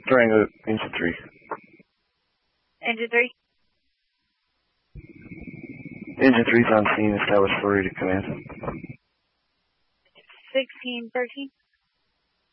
Durango, Engine 3. Engine 3? Engine 3's on scene, established for ready to command. 1613?